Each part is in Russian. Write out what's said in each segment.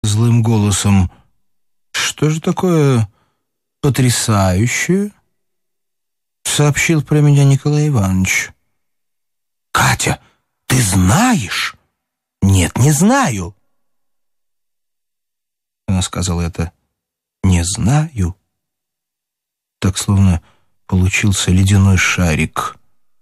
злым голосом. «Что же такое потрясающее?» «Сообщил про меня Николай Иванович». «Катя, ты знаешь?» «Нет, не знаю». Она сказала это «не знаю», так словно получился ледяной шарик.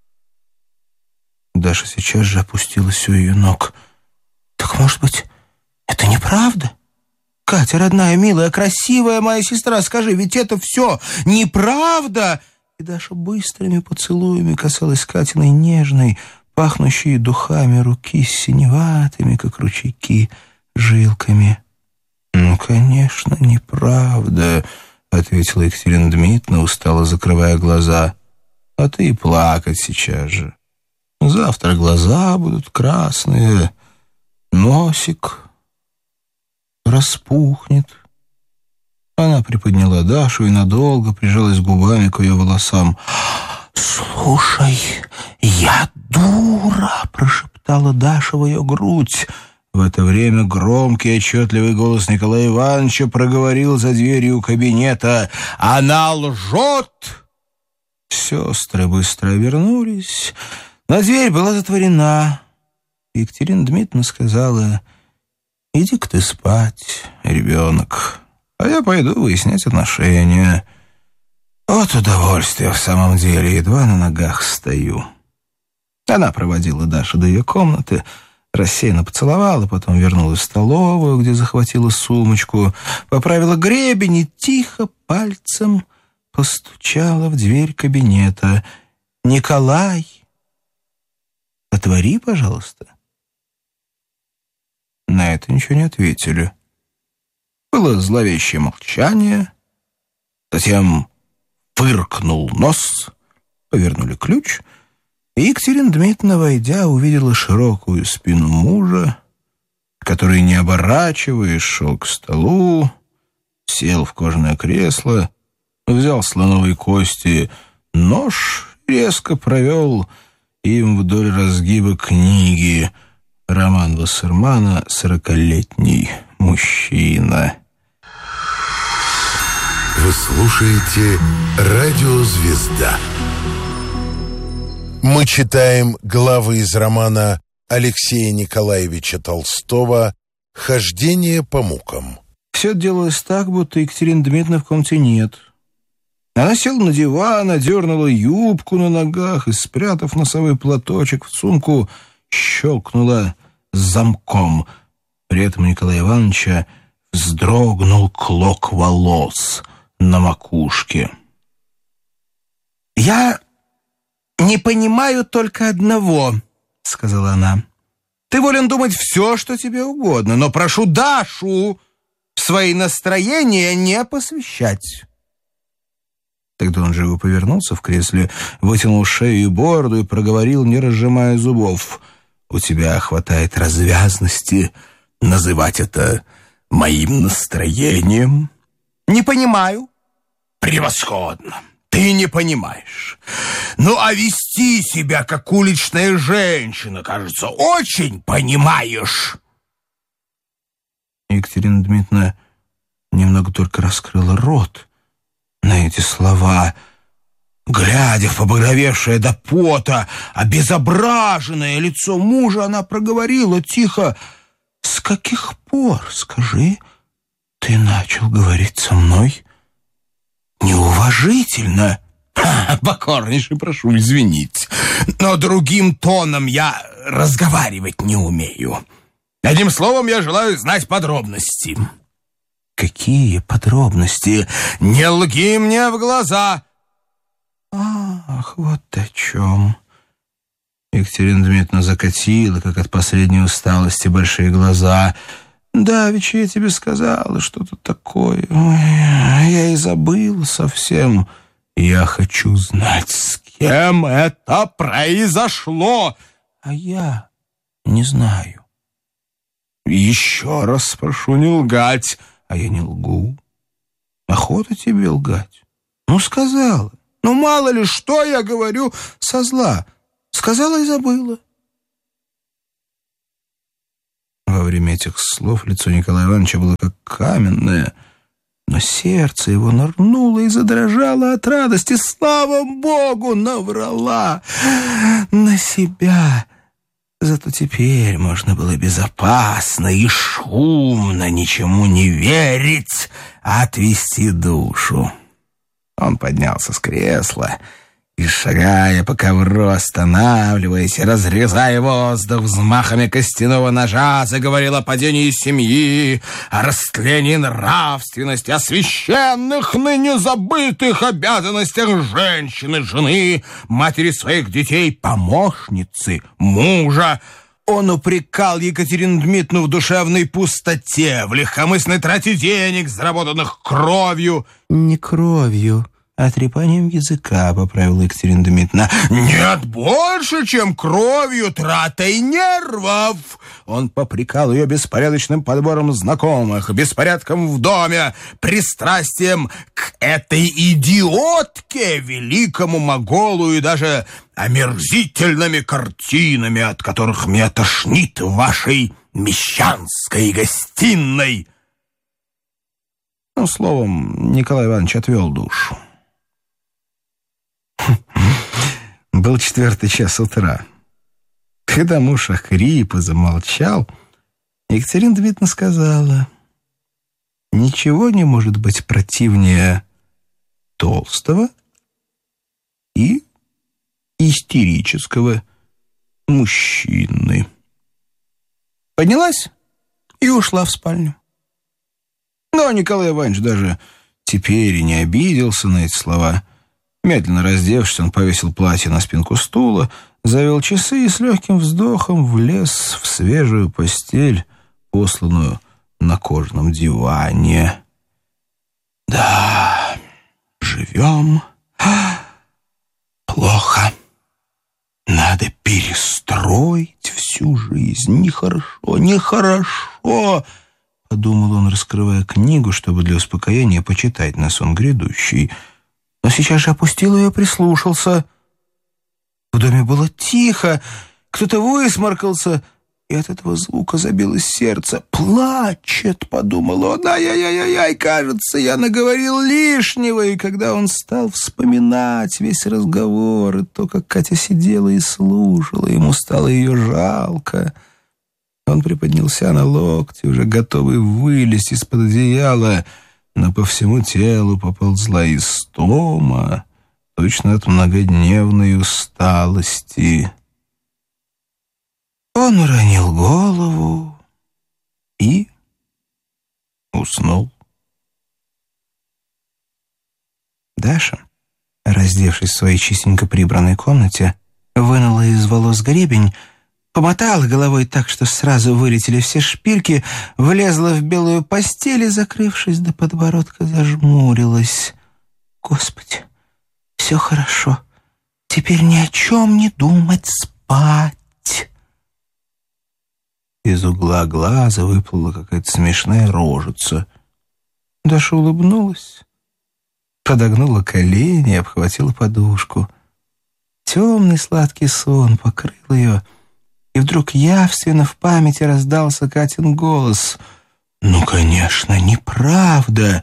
Даша сейчас же опустилась у ее ног. «Так, может быть, это неправда? Катя, родная, милая, красивая моя сестра, скажи, ведь это все неправда?» И Даша быстрыми поцелуями касалась Катиной нежной, пахнущей духами руки с синеватыми, как ручейки, жилками. «Ну, конечно, неправда», — ответила Екатерина Дмитриевна, устало закрывая глаза. «А ты и плакать сейчас же. Завтра глаза будут красные, носик распухнет». Она приподняла Дашу и надолго прижалась губами к ее волосам. «Слушай, я дура!» — прошептала Даша в ее грудь. В это время громкий отчетливый голос Николая Ивановича проговорил за дверью кабинета: «Она лжет!» Сестры быстро вернулись, но дверь была затворена. Екатерина Дмитриевна сказала: «Иди-ка ты спать, ребенок, а я пойду выяснять отношения. Вот удовольствие в самом деле, едва на ногах стою». Она проводила Дашу до ее комнаты, рассеянно поцеловала, потом вернулась в столовую, где захватила сумочку, поправила гребень и тихо пальцем постучала в дверь кабинета. «Николай, отвори, пожалуйста». На это ничего не ответили. Было зловещее молчание. Затем фыркнул нос, повернули ключ, и Екатерина Дмитриевна, войдя, увидела широкую спину мужа, который, не оборачиваясь, шел к столу, сел в кожаное кресло, взял слоновой кости нож, резко провел им вдоль разгиба книги. Роман Вассермана «40-летний мужчина». Вы слушаете «Радио Звезда». Мы читаем главы из романа Алексея Николаевича Толстого «Хождение по мукам». Все делалось так, будто Екатерины Дмитриевны в комнате нет. Она села на диван, одернула юбку на ногах и, спрятав носовой платочек в сумку, щелкнула замком. При этом Николая Ивановича вздрогнул клок волос на макушке. «Я не понимаю только одного», — сказала она. «Ты волен думать все, что тебе угодно, но прошу Дашу в свои настроения не посвящать». Тогда он живо повернулся в кресле, вытянул шею и бороду и проговорил, не разжимая зубов: «У тебя хватает развязности называть это моим настроением?» «Не понимаю». «Превосходно! Ты не понимаешь. Ну, а вести себя, как уличная женщина, кажется, очень понимаешь». Екатерина Дмитриевна немного только раскрыла рот на эти слова. Глядя в побагровевшее до пота обезображенное лицо мужа, она проговорила тихо: «С каких пор, скажи, ты начал говорить со мной неуважительно?» «Покорнейше прошу извинить, но другим тоном я разговаривать не умею. Одним словом, я желаю знать подробности». «Какие подробности?» «Не лги мне в глаза!» «Ах, вот о чем!» Екатерина Дмитриевна закатила, как от последней усталости, большие глаза. «Давеча я тебе сказала что-то такое. Ой, я и забыла совсем. Я хочу знать, с кем это произошло!» «А я не знаю». «Еще раз прошу не лгать». «А я не лгу. Охота тебе лгать. Ну, сказала. Ну, мало ли, что я говорю со зла. Сказала и забыла». Во время этих слов лицо Николая Ивановича было как каменное, но сердце его нырнуло и задрожало от радости. Слава Богу, наврала на себя. Зато теперь можно было безопасно и шумно, ничему не верить, а отвести душу. Он поднялся с кресла и, шагая по ковру, останавливаясь, разрезая воздух взмахами костяного ножа, заговорил о падении семьи, о растлении нравственности, о священных, ныне забытых обязанностях женщины, жены, матери своих детей, помощницы, мужа. Он упрекал Екатерину Дмитриевну в душевной пустоте, в легкомысленной трате денег, заработанных кровью. Не кровью, а трепанием языка, поправила Екатерина Дмитриевна. Нет, больше, чем кровью, тратой нервов. Он попрекал ее беспорядочным подбором знакомых, беспорядком в доме, пристрастием к этой идиотке, великому моголу и даже омерзительными картинами, от которых меня тошнит в вашей мещанской гостиной. Ну, словом, Николай Иванович отвел душу. Был 4 час утра. Когда муж охрип и замолчал, Екатерина Дмитриевна сказала: «Ничего не может быть противнее толстого и истерического мужчины». Поднялась и ушла в спальню. Но Николай Иванович даже теперь и не обиделся на эти слова. Медленно раздевшись, он повесил платье на спинку стула, завел часы и с легким вздохом влез в свежую постель, посланную на кожаном диване. Да, живем плохо. Надо перестроить всю жизнь. Нехорошо, подумал он, раскрывая книгу, чтобы для успокоения почитать на сон грядущий. Но сейчас же опустил ее и прислушался. В доме было тихо, кто-то высморкался, и от этого звука забилось сердце. «Плачет», — подумал он. «Ай-яй-яй-яй, кажется, я наговорил лишнего». И когда он стал вспоминать весь разговор и то, как Катя сидела и слушала, ему стало ее жалко. Он приподнялся на локти, уже готовый вылезть из-под одеяла, но по всему телу поползла истома, точно от многодневной усталости. Он уронил голову и уснул. Даша, раздевшись в своей чистенько прибранной комнате, вынула из волос гребень, помотала головой так, что сразу вылетели все шпильки, влезла в белую постель и, закрывшись до подбородка, зажмурилась. «Господи, все хорошо. Теперь ни о чем не думать, спать». Из угла глаза выплыла какая-то смешная рожица. Даша улыбнулась, подогнула колени и обхватила подушку. Темный сладкий сон покрыл ее, и вдруг явственно в памяти раздался Катин голос. «Ну, конечно, неправда!»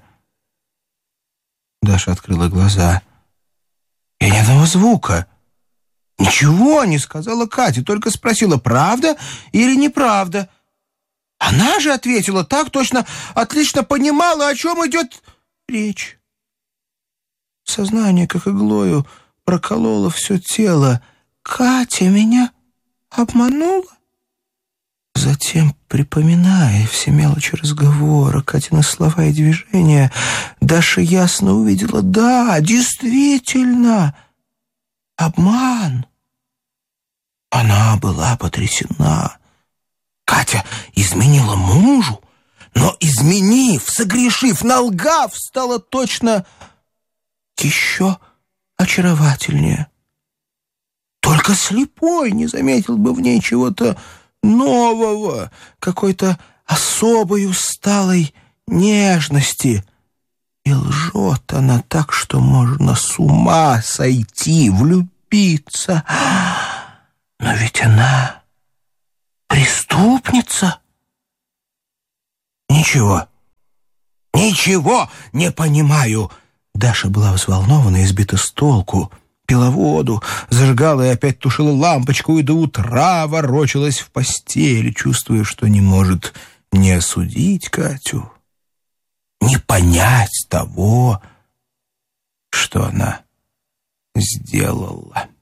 Даша открыла глаза. И ни одного звука. Ничего не сказала Катя, только спросила, правда или неправда. Она же ответила так, точно отлично понимала, о чем идет речь. Сознание, как иглою, прокололо все тело. «Катя меня обманула?» Затем, припоминая все мелочи разговора, Катины слова и движения, Даша ясно увидела: да, действительно, обман. Она была потрясена. Катя изменила мужу, но, изменив, согрешив, налгав, стала точно еще очаровательнее. Только слепой не заметил бы в ней чего-то нового, какой-то особой усталой нежности. И лжет она так, что можно с ума сойти, влюбиться. Но ведь она преступница. Ничего не понимаю. Даша была взволнована и сбита с толку. Пила воду, зажигала и опять тушила лампочку, и до утра ворочалась в постели, чувствуя, что не может не осудить Катю, не понять того, что она сделала.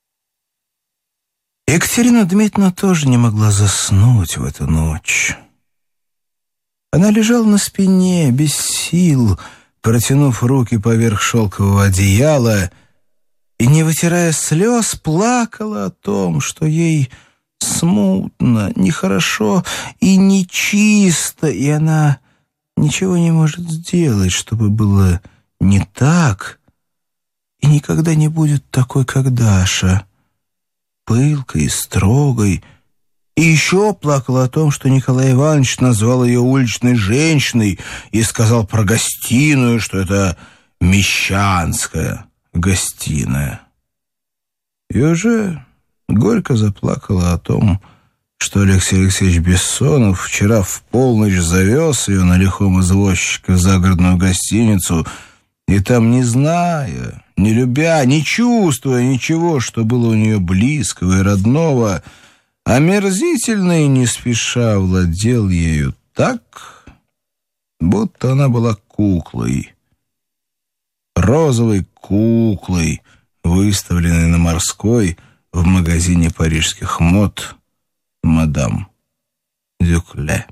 Екатерина Дмитриевна тоже не могла заснуть в эту ночь. Она лежала на спине, без сил, протянув руки поверх шелкового одеяла, и, не вытирая слез, плакала о том, что ей смутно, нехорошо и нечисто, и она ничего не может сделать, чтобы было не так, и никогда не будет такой, как Даша, пылкой и строгой. И еще плакала о том, что Николай Иванович назвал ее уличной женщиной и сказал про гостиную, что это мещанская гостиная. И уже горько заплакала о том, что Алексей Алексеевич Бессонов вчера в полночь завез ее на лихом извозчике в загородную гостиницу, и там, не зная, не любя, не чувствуя ничего, что было у нее близкого и родного, омерзительно и не спеша владел ею так, будто она была куклой, розовой куклой, выставленной на Морской в магазине парижских мод «Мадам Дюкле».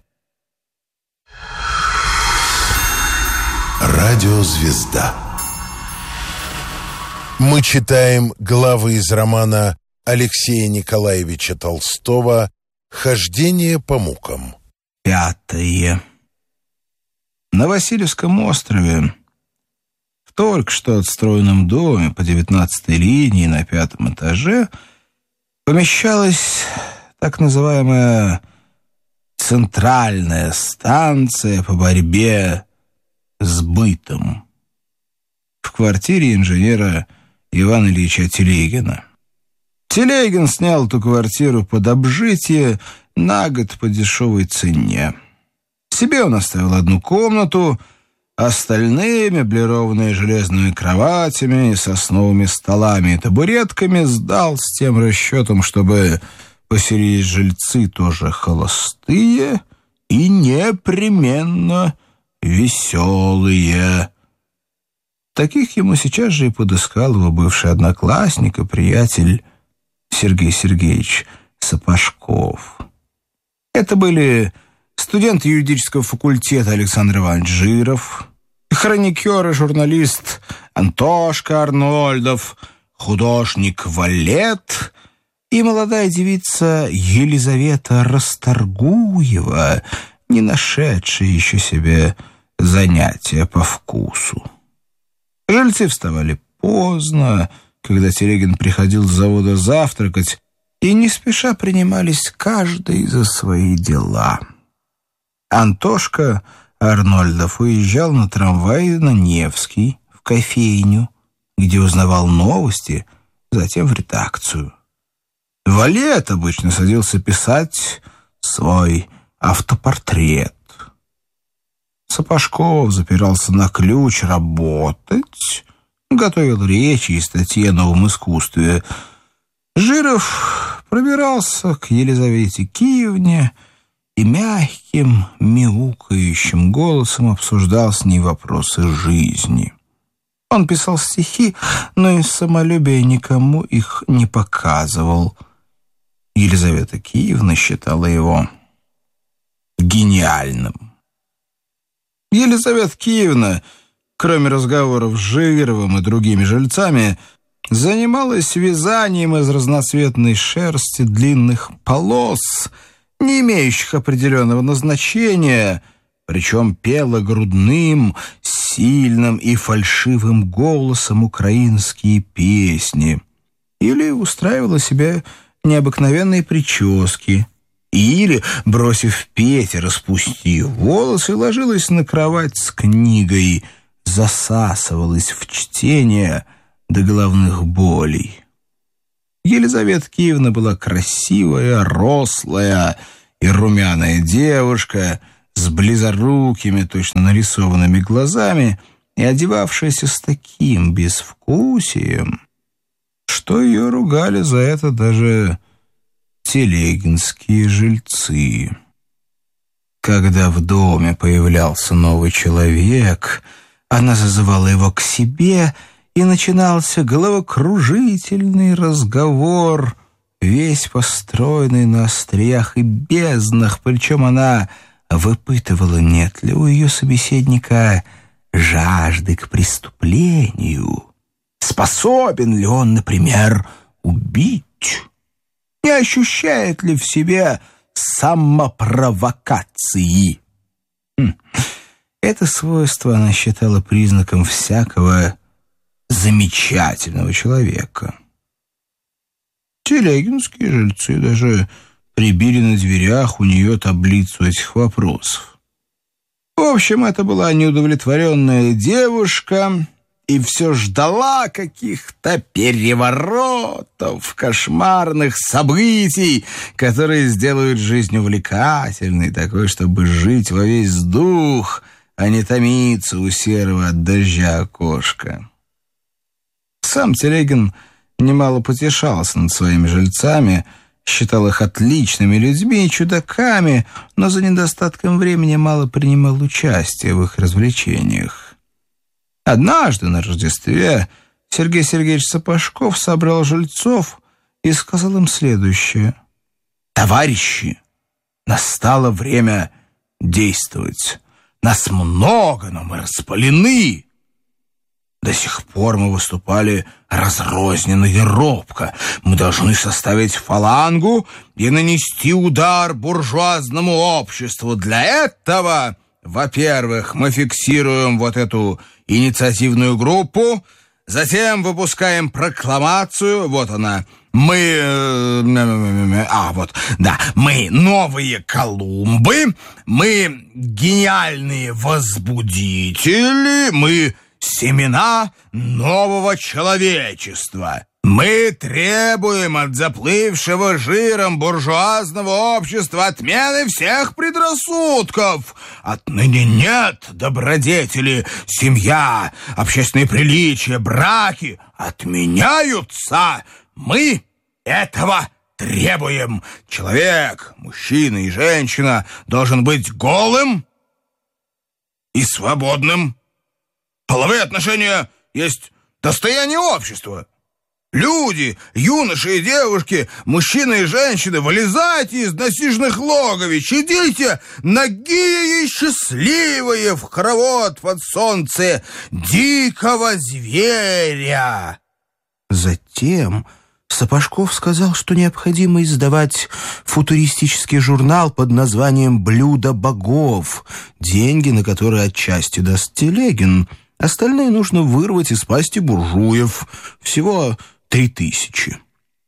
Радиозвезда. Мы читаем главы из романа Алексея Николаевича Толстого «Хождение по мукам». 5. На Васильевском острове, в только что отстроенном доме по 19-й линии на 5-м этаже, помещалась так называемая центральная станция по борьбе с бытом в квартире инженера Ивана Ильича Телегина. Телегин снял эту квартиру под обжитие на год по дешевой цене. Себе он оставил одну комнату, остальные, меблированные железными кроватями и сосновыми столами и табуретками, сдал с тем расчетом, чтобы поселились жильцы тоже холостые и непременно веселые. Таких ему сейчас же и подыскал его бывший одноклассник и приятель Сергей Сергеевич Сапожков. Это были студент юридического факультета Александр Иванович Жиров, хроникер и журналист Антошка Арнольдов, художник Валет и молодая девица Елизавета Расторгуева, не нашедшая еще себе занятия по вкусу. Жильцы вставали поздно, когда Телегин приходил с завода завтракать, и не спеша принимались каждый за свои дела. Антошка Арнольдов уезжал на трамвае на Невский, в кофейню, где узнавал новости, затем в редакцию. Валет обычно садился писать свой автопортрет. Сапожков запирался на ключ работать, готовил речи и статьи о новом искусстве. Жиров пробирался к Елизавете Киевне и мягким, мяукающим голосом обсуждал с ней вопросы жизни. Он писал стихи, но из самолюбия никому их не показывал. Елизавета Киевна считала его гениальным. Елизавета Киевна, кроме разговоров с Жировым и другими жильцами, занималась вязанием из разноцветной шерсти длинных полос, не имеющих определенного назначения, причем пела грудным, сильным и фальшивым голосом украинские песни, или устраивала себе необыкновенные прически, или, бросив петь и распустив волосы, ложилась на кровать с книгой, засасывалась в чтение до головных болей. Елизавета Киевна была красивая, рослая и румяная девушка с близорукими, точно нарисованными глазами и одевавшаяся с таким безвкусием, что ее ругали за это даже телегинские жильцы. Когда в доме появлялся новый человек, она зазывала его к себе, и начинался головокружительный разговор, весь построенный на остриях и безднах, причем она выпытывала, нет ли у ее собеседника жажды к преступлению, способен ли он, например, убить, не ощущает ли в себе самопровокации. Это свойство она считала признаком всякого замечательного человека. Телегинские жильцы даже прибили на дверях у нее таблицу этих вопросов. В общем, это была неудовлетворенная девушка, и все ждала каких-то переворотов, кошмарных событий, которые сделают жизнь увлекательной, такой, чтобы жить во весь дух, а не томиться у серого от дождя окошка. Сам Телегин немало потешался над своими жильцами, считал их отличными людьми и чудаками, но за недостатком времени мало принимал участие в их развлечениях. Однажды на Рождестве Сергей Сергеевич Сапожков собрал жильцов и сказал им следующее: «Товарищи, настало время действовать. Нас много, но мы распалены. До сих пор мы выступали разрозненно и робко. Мы должны составить фалангу и нанести удар буржуазному обществу. Для этого, во-первых, мы фиксируем вот эту инициативную группу, затем выпускаем прокламацию, вот она, мы новые Колумбы, мы гениальные возбудители, мы семена нового человечества. Мы требуем от заплывшего жиром буржуазного общества отмены всех предрассудков. Отныне нет добродетели, семья, общественные приличия, браки отменяются. Мы этого требуем. Человек, мужчина и женщина должен быть голым и свободным. Половые отношения есть достояние общества. Люди, юноши и девушки, мужчины и женщины, вылезайте из насиженных логовищ, идите нагие и счастливые в хоровод под солнце дикого зверя». Затем Сапожков сказал, что необходимо издавать футуристический журнал под названием «Блюдо богов», деньги на которые отчасти даст Телегин. Остальные нужно вырвать из пасти буржуев. Всего 3000.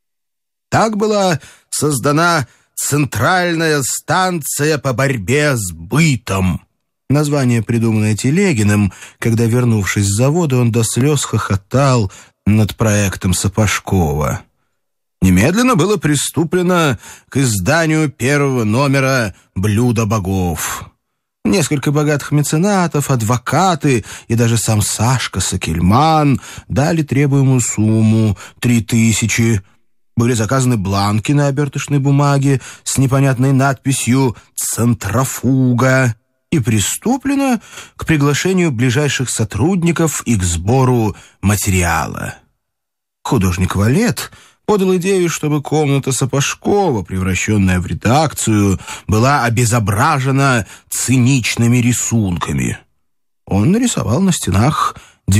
Так была создана Центральная станция по борьбе с бытом. Название, придуманное Телегиным, когда, вернувшись с завода, он до слез хохотал над проектом Сапожкова. Немедленно было приступлено к изданию первого номера «Блюдо богов». Несколько богатых меценатов, адвокаты и даже сам Сашка Сакельман дали требуемую сумму 3000. Были заказаны бланки на оберточной бумаге с непонятной надписью «Центрофуга» и приступлено к приглашению ближайших сотрудников и к сбору материала. Художник Валет подал идею, чтобы комната Сапожкова, превращенная в редакцию, была обезображена циничными рисунками. Он нарисовал на стенах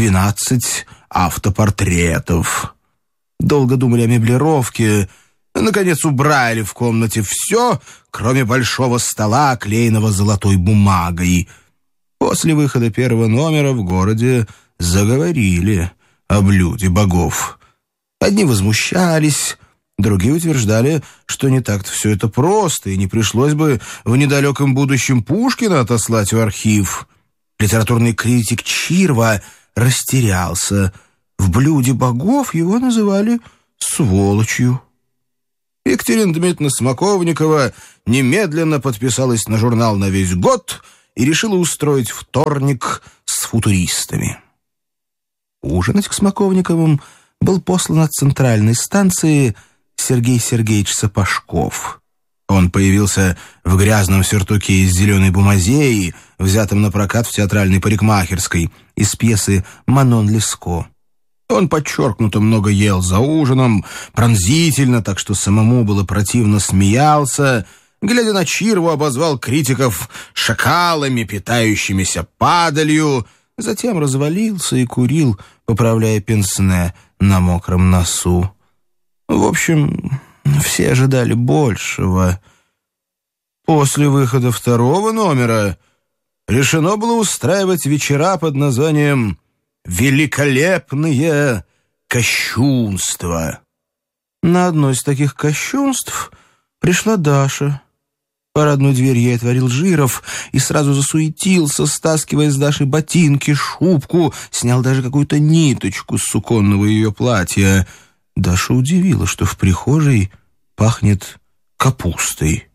12 автопортретов. Долго думали о меблировке. Наконец убрали в комнате все, кроме большого стола, оклеенного золотой бумагой. После выхода первого номера в городе заговорили о блюде богов. Одни возмущались, другие утверждали, что не так-то все это просто, и не пришлось бы в недалеком будущем Пушкина отослать в архив. Литературный критик Чирва растерялся. В «Блюде богов» его называли сволочью. Екатерина Дмитриевна Смоковникова немедленно подписалась на журнал на весь год и решила устроить вторник с футуристами. Ужинать к Смоковниковым был послан от центральной станции Сергей Сергеевич Сапожков. Он появился в грязном сюртуке из зеленой бумазеи, взятом на прокат в театральной парикмахерской, из пьесы «Манон Леско». Он подчеркнуто много ел за ужином, пронзительно, так что самому было противно, смеялся, глядя на Чирву, обозвал критиков «шакалами, питающимися падалью», затем развалился и курил, поправляя пенсне на мокром носу. В общем, все ожидали большего. После выхода второго номера решено было устраивать вечера под названием «Великолепные кощунства». На одно из таких кощунств пришла Даша. Парадную дверь ей отворил Жиров и сразу засуетился, стаскивая с Даши ботинки, шубку, снял даже какую-то ниточку с суконного ее платья. Даша удивила, что в прихожей пахнет капустой.